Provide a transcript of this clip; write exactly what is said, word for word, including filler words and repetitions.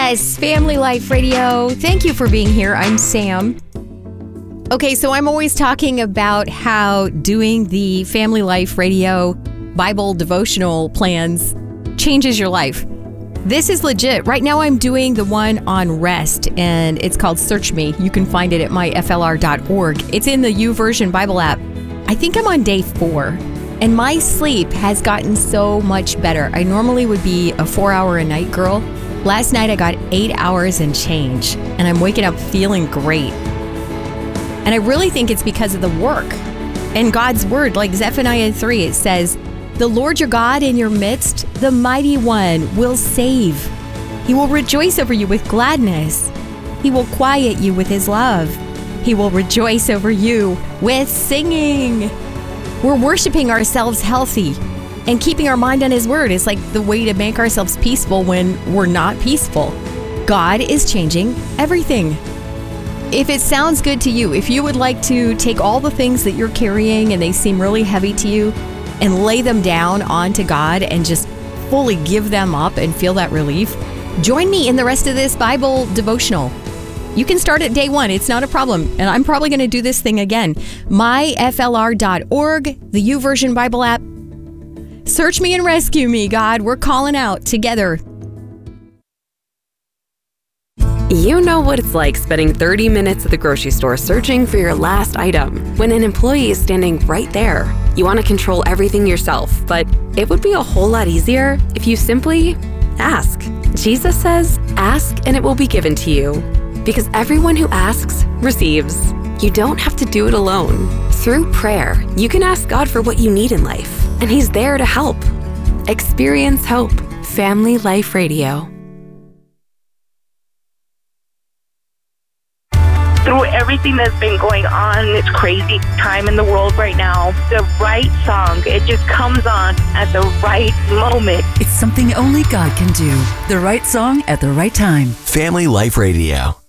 Yes, Family Life Radio. Thank you for being here. I'm Sam. Okay, so I'm always talking about how doing the Family Life Radio Bible devotional plans changes your life. This is legit. Right now I'm doing the one on rest, and it's called Search Me. You can find it at my F L R dot org. It's in the YouVersion Bible app. I think I'm on day four, and my sleep has gotten so much better. I normally would be a four-hour a night girl. Last night I got eight hours and change, and I'm waking up feeling great. And I really think it's because of the work and God's word. Like Zephaniah three, it says, "The Lord your God in your midst, the mighty one, will save. He will rejoice over you with gladness. He will quiet you with his love. He will rejoice over you with singing." We're worshiping ourselves healthy and keeping our mind on his word is like the way to make ourselves peaceful when we're not peaceful. God is changing everything. If it sounds good to you, if you would like to take all the things that you're carrying and they seem really heavy to you and lay them down onto God and just fully give them up and feel that relief, join me in the rest of this Bible devotional. You can start at day one. It's not a problem. And I'm probably going to do this thing again. my F L R dot org, the YouVersion Bible app. Search me and rescue me, God. We're calling out together. You know what it's like spending thirty minutes at the grocery store searching for your last item when an employee is standing right there. You want to control everything yourself, but it would be a whole lot easier if you simply ask. Jesus says, "Ask and it will be given to you," because everyone who asks receives. You don't have to do it alone. Through prayer, you can ask God for what you need in life, and He's there to help. Experience hope. Family Life Radio. Through everything that's been going on, this crazy time in the world right now, the right song, it just comes on at the right moment. It's something only God can do. The right song at the right time. Family Life Radio.